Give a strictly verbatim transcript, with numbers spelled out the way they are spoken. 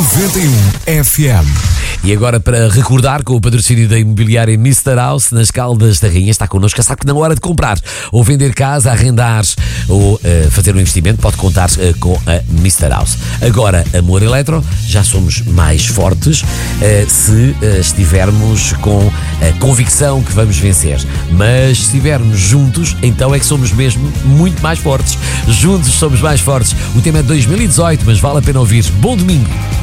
noventa e um F M. E agora, para recordar, com o patrocínio da imobiliária mister House, nas Caldas da Rainha, está connosco, já sabe que na hora de comprar ou vender casa, arrendar ou uh, fazer um investimento, pode contar uh, com a mister House. Agora, Amor Eletro, já somos mais fortes uh, se uh, estivermos com a convicção que vamos vencer. Mas se estivermos juntos, então é que somos mesmo muito mais fortes. Juntos somos mais fortes. O tema é de dois mil e dezoito, mas vale a pena ouvir. Bom domingo!